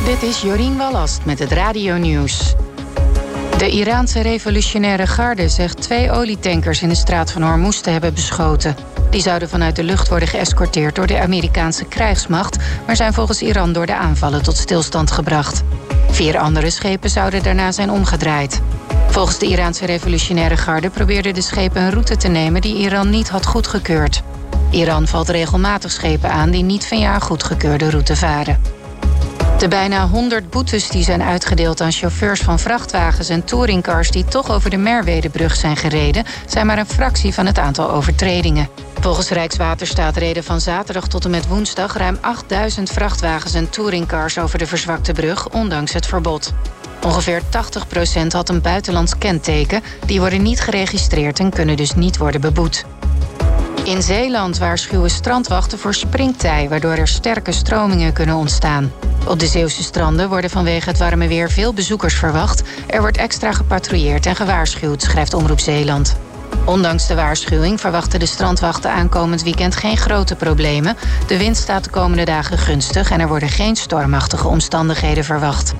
Dit is Jorien Wallast met het Radio-nieuws. De Iraanse revolutionaire garde zegt 2 olietankers in de straat van Hormuz te hebben beschoten. Die zouden vanuit de lucht worden geëscorteerd door de Amerikaanse krijgsmacht, maar zijn volgens Iran door de aanvallen tot stilstand gebracht. 4 andere schepen zouden daarna zijn omgedraaid. Volgens de Iraanse revolutionaire garde probeerden de schepen een route te nemen die Iran niet had goedgekeurd. Iran valt regelmatig schepen aan die niet van een goedgekeurde route varen. De bijna 100 boetes die zijn uitgedeeld aan chauffeurs van vrachtwagens en touringcars die toch over de Merwedebrug zijn gereden, zijn maar een fractie van het aantal overtredingen. Volgens Rijkswaterstaat reden van zaterdag tot en met woensdag ruim 8000 vrachtwagens en touringcars over de verzwakte brug, ondanks het verbod. Ongeveer 80% had een buitenlands kenteken. Die worden niet geregistreerd en kunnen dus niet worden beboet. In Zeeland waarschuwen strandwachten voor springtij, waardoor er sterke stromingen kunnen ontstaan. Op de Zeeuwse stranden worden vanwege het warme weer veel bezoekers verwacht. Er wordt extra gepatrouilleerd en gewaarschuwd, schrijft Omroep Zeeland. Ondanks de waarschuwing verwachten de strandwachten aankomend weekend geen grote problemen. De wind staat de komende dagen gunstig en er worden geen stormachtige omstandigheden verwacht.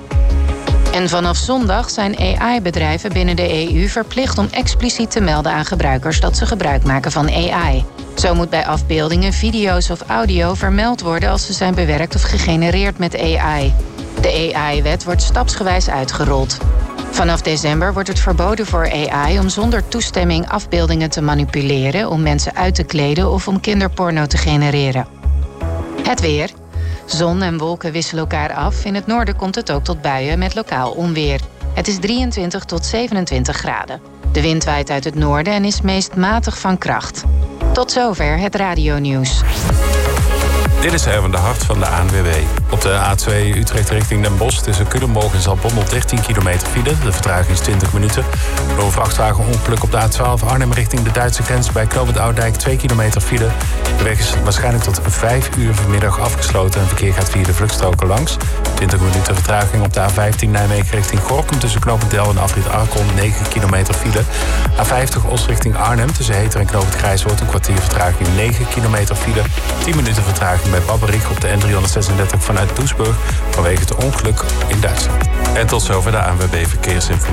En vanaf zondag zijn AI-bedrijven binnen de EU verplicht om expliciet te melden aan gebruikers dat ze gebruik maken van AI. Zo moet bij afbeeldingen, video's of audio vermeld worden als ze zijn bewerkt of gegenereerd met AI. De AI-wet wordt stapsgewijs uitgerold. Vanaf december wordt het verboden voor AI om zonder toestemming afbeeldingen te manipuleren, om mensen uit te kleden of om kinderporno te genereren. Het weer. Zon en wolken wisselen elkaar af. In het noorden komt het ook tot buien met lokaal onweer. Het is 23 tot 27 graden. De wind waait uit het noorden en is meest matig van kracht. Tot zover het Radio-nieuws. Dit is Erwin de Hart van de ANWB. Op de A2 Utrecht richting Den Bosch tussen Culemborg en Zaltbommel 13 kilometer file. De vertraging is 20 minuten. Door een vrachtwagenongeluk op de A12 Arnhem richting de Duitse grens bij Knoop het Ouddijk 2 kilometer file. De weg is waarschijnlijk tot 5 uur vanmiddag afgesloten en verkeer gaat via de vluchtstroken langs. 20 minuten vertraging op de A15 Nijmegen richting Gorinchem tussen Knoop het Del en afrit Arkel 9 kilometer file. A50 Os richting Arnhem tussen Heter en Knoop het Grijshoort een kwartier vertraging 9 kilometer file. 10 minuten vertraging bij Babberich op de N336 vanuit Doesburg vanwege het ongeluk in Duitsland. En tot zover de ANWB Verkeersinformatie.